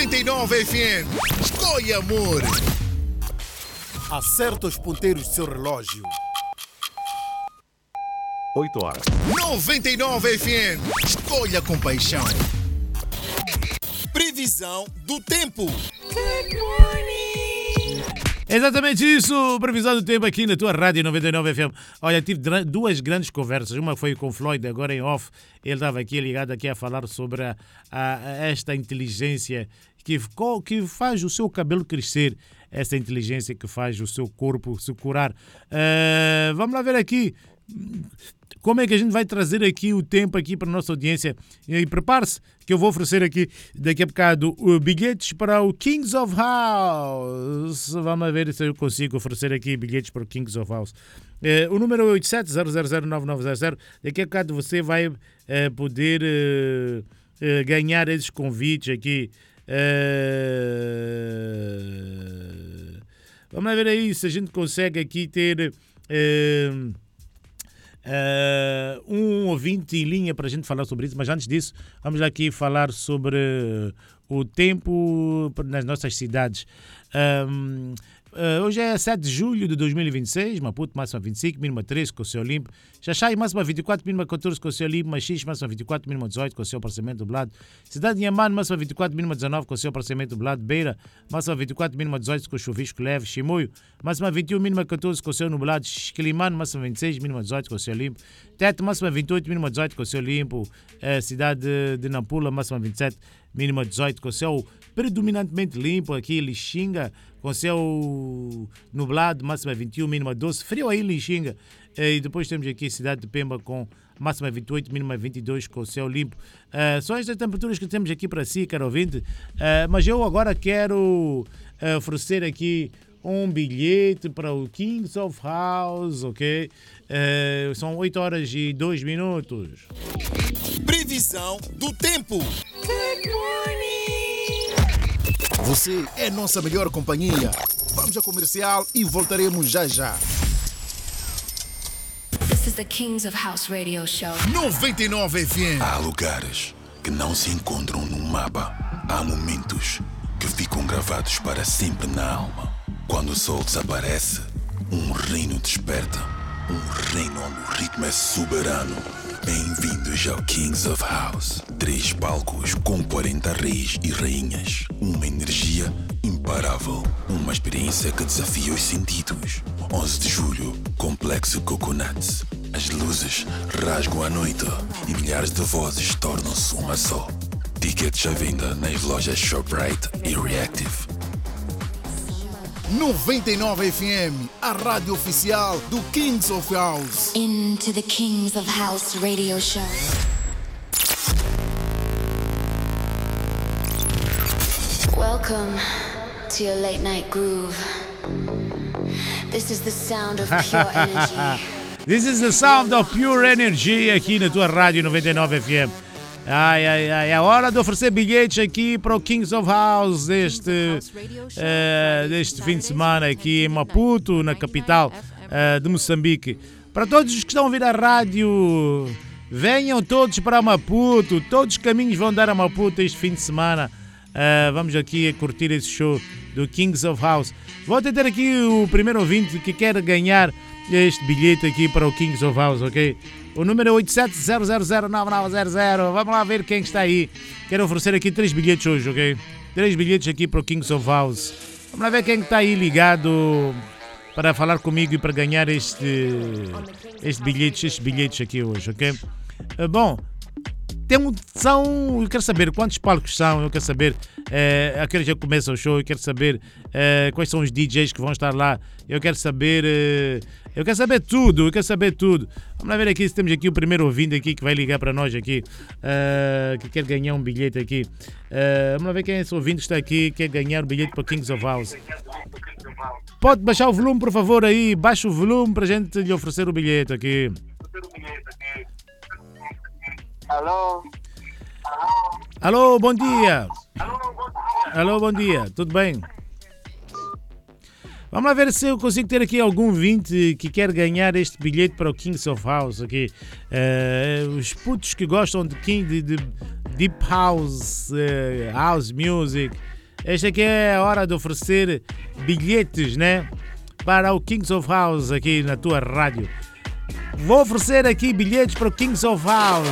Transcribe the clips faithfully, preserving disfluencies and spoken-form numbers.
noventa e nove F M. Escolha amor. Acerta os ponteiros do seu relógio. oito horas. noventa e nove F M. Escolha com paixão. Previsão do tempo. Good morning. Exatamente isso, previsão do tempo aqui na tua Rádio noventa e nove F M. Olha, tive duas grandes conversas, uma foi com o Floyd, agora em off, ele estava aqui ligado aqui a falar sobre a, a, esta inteligência que, que faz o seu cabelo crescer, essa inteligência que faz o seu corpo se curar. Uh, vamos lá ver aqui como é que a gente vai trazer aqui o tempo aqui para a nossa audiência. E prepare-se que eu vou oferecer aqui daqui a bocado bilhetes para o Kings of House. Vamos ver se eu consigo oferecer aqui bilhetes para o Kings of House. Eh, o número é oito sete zero zero zero nove nove zero zero. Daqui a bocado você vai eh, poder eh, eh, ganhar esses convites aqui. Eh, vamos lá ver aí se a gente consegue aqui ter... Eh, Uh, um ouvinte em linha para a gente falar sobre isso, mas antes disso vamos aqui falar sobre uh, o tempo nas nossas cidades. Um, uh, hoje é sete de julho de dois mil e vinte e seis, Maputo máxima vinte e cinco, mínima treze com o céu limpo. Xaxai máxima vinte e quatro, mínima catorze com o céu limpo. Machis máxima vinte e quatro, mínima dezoito com o céu parcialmente nublado. Cidade de Inhambane máxima vinte e quatro, mínima dezenove com o céu parcialmente nublado. Beira máxima vinte e quatro, mínima dezoito com chuvisco leve. Chimoio máxima vinte e um, mínima catorze com o céu nublado. Quilimano máxima vinte e seis, mínima dezoito com o céu limpo. Tete máxima vinte e oito, mínima dezoito com o céu limpo. Uh, cidade de, de Nampula máxima vinte e sete, mínima dezoito com o céu predominantemente limpo. Aqui Lixinga com céu nublado, máxima vinte e um, mínima doze. Frio aí Lixinga. E depois temos aqui a cidade de Pemba com máxima vinte e oito, mínima vinte e dois com o céu limpo. Uh, são estas temperaturas que temos aqui para si, caro ouvinte. Uh, mas eu agora quero uh, oferecer aqui um bilhete para o Kings of House, ok? Uh, são oito horas e dois minutos. Previsão do tempo. Good morning. Você é nossa melhor companhia. Vamos ao comercial e voltaremos já já. This is the Kings of House Radio Show. noventa e nove F M. Há lugares que não se encontram num mapa. Há momentos que ficam gravados para sempre na alma. Quando o sol desaparece, um reino desperta. Um reino onde o ritmo é soberano. Bem-vindos ao Kings of House. Três palcos com quarenta reis e rainhas. Uma energia imparável. Uma experiência que desafia os sentidos. onze de julho, Complexo Coconuts. As luzes rasgam a noite e milhares de vozes tornam-se uma só. Tickets à venda nas lojas ShopRite e Reactive. noventa e nove F M, a rádio oficial do Kings of House. Into the Kings of House Radio Show. Welcome to your late night groove. This is the sound of pure energy. This is the sound of pure energy aqui na tua Rádio noventa e nove F M. Ai, ai, ai, é hora de oferecer bilhetes aqui para o Kings of House deste, uh, deste fim de semana aqui em Maputo, na capital uh, de Moçambique. Para todos os que estão a ouvir a rádio, venham todos para Maputo, todos os caminhos vão dar a Maputo este fim de semana. Uh, vamos aqui a curtir esse show do Kings of House. Vou tentar aqui o primeiro ouvinte que quer ganhar este bilhete aqui para o Kings of House, ok? O número é oito sete zero zero zero nove nove zero zero. Vamos lá ver quem está aí. Quero oferecer aqui três bilhetes hoje, ok? Três bilhetes aqui para o Kings of House. Vamos lá ver quem está aí ligado para falar comigo e para ganhar este, este bilhete, estes bilhetes aqui hoje, ok? Bom, tem um, são, eu quero saber quantos palcos são, eu quero saber eh, a que hora já começa o show, eu quero saber eh, quais são os D Js que vão estar lá, eu quero saber, eh, eu quero saber tudo, eu quero saber tudo. Vamos lá ver aqui se temos aqui o primeiro ouvinte aqui que vai ligar para nós aqui, uh, que quer ganhar um bilhete aqui. Uh, vamos lá ver quem é esse ouvinte que está aqui, quer ganhar o bilhete para o Kings of House. Pode baixar o volume, por favor, aí, baixa o volume para a gente lhe oferecer o bilhete aqui. Alô? Alô, bom dia. Alô, bom dia. Tudo bem? Vamos lá ver se eu consigo ter aqui algum ouvinte que quer ganhar este bilhete para o Kings of House aqui. Uh, os putos que gostam de, King, de, de, Deep House, uh, House Music. Esta aqui é a hora de oferecer bilhetes, né? Para o Kings of House aqui na tua rádio. Vou oferecer aqui bilhetes para o Kings of House.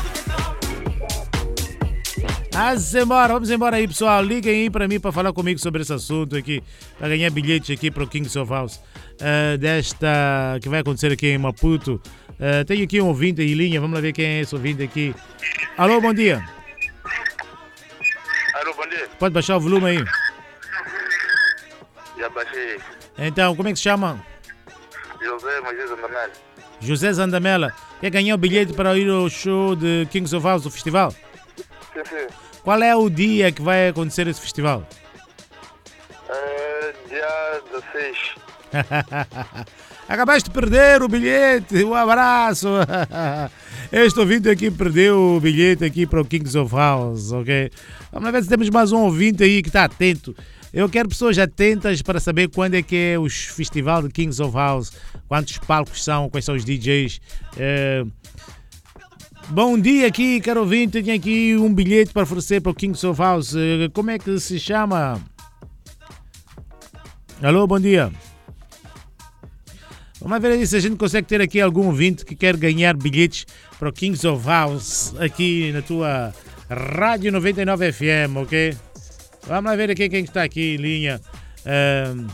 Vamos embora, vamos embora aí, pessoal. Liguem aí para mim para falar comigo sobre esse assunto aqui, para ganhar bilhetes aqui para o Kings of House uh, desta que vai acontecer aqui em Maputo. Uh, tenho aqui um ouvinte em linha, vamos lá ver quem é esse ouvinte aqui. Alô, bom dia. Alô, bom dia. Pode baixar o volume aí. Já baixei. Então, como é que se chama? José Moisés Andamela. José Zandamela. Quer ganhar o bilhete para ir ao show de Kings of House, do festival? Sim, sim. Qual é o dia que vai acontecer esse festival? É, dia dezesseis. Acabaste de perder o bilhete, um abraço. Este ouvinte aqui perdeu o bilhete aqui para o Kings of House, ok? Vamos ver se temos mais um ouvinte aí que está atento. Eu quero pessoas atentas para saber quando é que é o festival de Kings of House, quantos palcos são, quais são os D Js. É... Bom dia aqui, caro ouvinte, tenho aqui um bilhete para oferecer para o Kings of House. Como é que se chama? Alô, bom dia. Vamos ver aí se a gente consegue ter aqui algum ouvinte que quer ganhar bilhetes para o Kings of House aqui na tua Rádio noventa e nove F M, ok? Vamos lá ver aqui quem está aqui em linha. Um...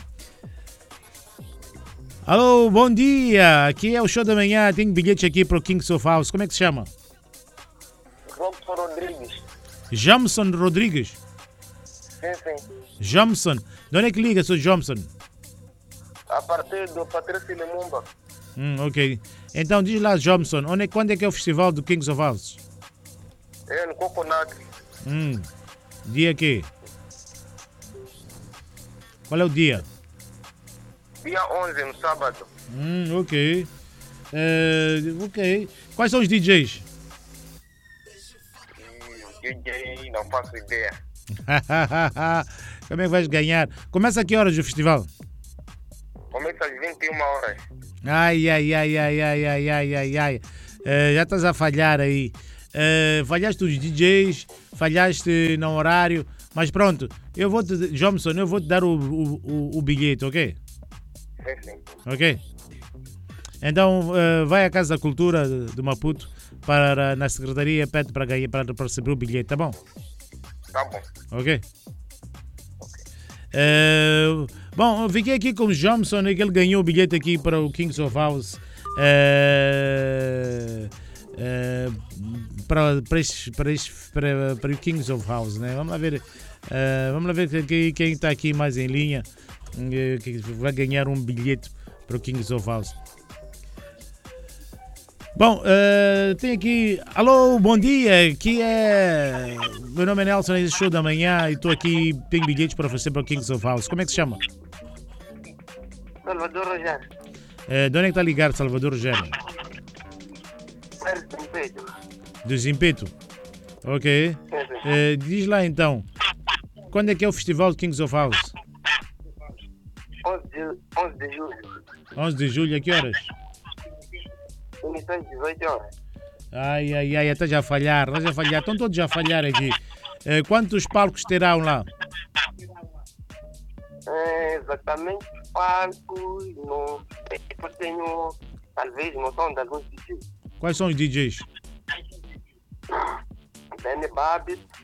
Alô, bom dia. Aqui é o show da manhã. Tenho bilhetes aqui para o Kings of House. Como é que se chama? Robson Rodrigues. Jamson Rodrigues. Sim, sim. Jamson. De onde é que liga, seu Jamson? A partir do Patrício Lumumba. Hum, ok. Então diz lá, Jamson, onde é, quando é que é o festival do Kings of House? É no Coconut. Hum. Dia que? Qual é o dia? Dia onze, no sábado. Hum, ok. Uh, ok. Quais são os D Js? D J, não faço ideia. Como é que vais ganhar? Começa a que horas o festival? Começa às vinte e uma horas. Ai, ai, ai, ai, ai, ai, ai, ai, ai. Uh, já estás a falhar aí. Uh, falhaste os D Js, falhaste no horário, mas pronto, eu vou te, Johnson, eu vou te dar o, o, o, o bilhete, ok? Sim, sim. Ok? Então uh, vai à Casa da Cultura de, de Maputo, para, na secretaria, pede para, ganhar, para, para receber o bilhete, tá bom? Tá bom. Ok? Uh, bom, eu fiquei aqui com o Johnson, que ele ganhou o bilhete aqui para o Kings of House. Uh, uh, para, para, este, para, este, para, para o Kings of House, né? Vamos lá ver, uh, vamos lá ver quem, quem está aqui mais em linha, uh, que vai ganhar um bilhete para o Kings of House. Bom, uh, tem aqui. Alô, bom dia. Aqui é. Meu nome é Nelson, é esse show da manhã e estou aqui. Tenho bilhetes para oferecer para o Kings of House. Como é que se chama? Salvador Rogério. Uh, de onde é que está ligado, Salvador Rogério? Perto do peito. Do Zimpeto. Ok. Uh, diz lá então. Quando é que é o festival do Kings of House? onze de julho. onze de julho, a que horas? Começa às dezoito horas. Ai, ai, ai, até já falhar, até já falhar. Estão todos já a falhar aqui. Uh, quantos palcos terão lá? É, exatamente, palcos, não sei, eu tenho talvez noção de alguns D Js. Quais são os D Js? Benny Babbitt,